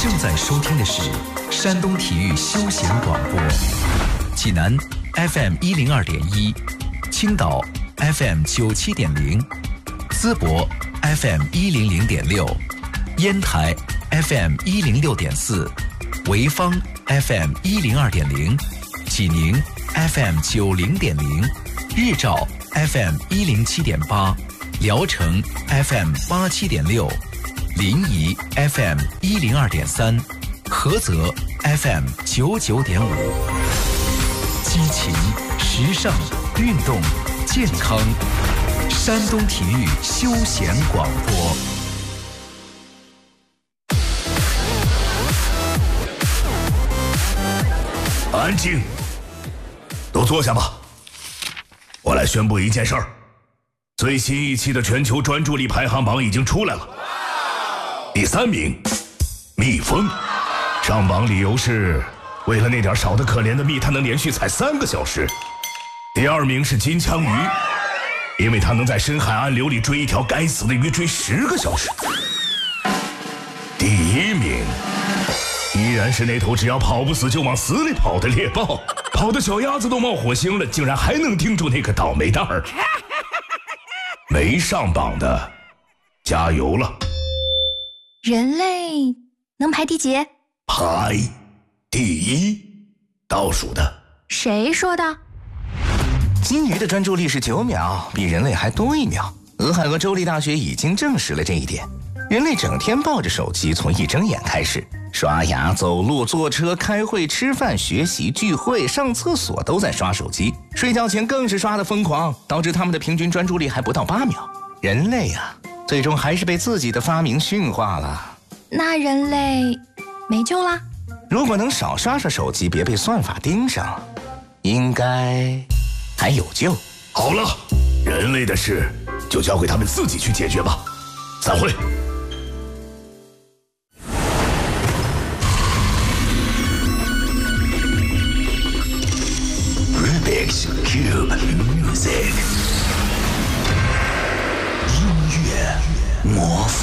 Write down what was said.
正在收听的是山东体育休闲广播，济南 FM 102.1，青岛 FM 97.0，淄博 FM 100.6，烟台 FM 106.4，潍坊 FM 102.0，济宁 FM 90.0，日照 FM 107.8，聊城 FM 87.6，临沂 FM 102.3，菏泽 FM 99.5。激情、时尚、运动、健康，山东体育休闲广播。 安静，都坐下吧。我来宣布一件事儿：最新一期的全球专注力排行榜已经出来了。第3名，蜜蜂。上榜理由是，为了那点少得可怜的蜜，它能连续采3个小时。第2名是金枪鱼，因为它能在深海暗流里追一条该死的鱼追10个小时。第1名依然是那头只要跑不死就往死里跑的猎豹，跑的小鸭子都冒火星了，竟然还能盯住那个倒霉蛋儿。没上榜的，加油了！ 人类能排第几？ 排第1，倒数的。 谁说的？ 金鱼的专注力是9秒，比人类还多1秒。俄亥俄州立大学已经证实了这一点。人类整天抱着手机，从一睁眼开始，刷牙、走路、坐车、开会、吃饭、学习、聚会、上厕所都在刷手机，睡觉前更是刷得疯狂，导致他们的平均专注力还不到8秒。人类啊，最终还是被自己的发明驯化了。 那人类没救啦？ 如果能少刷刷手机，别被算法盯上，应该还有救。 好了，人类的事就交给他们自己去解决吧。散会。 Rubik's Cube Music， 音乐魔法。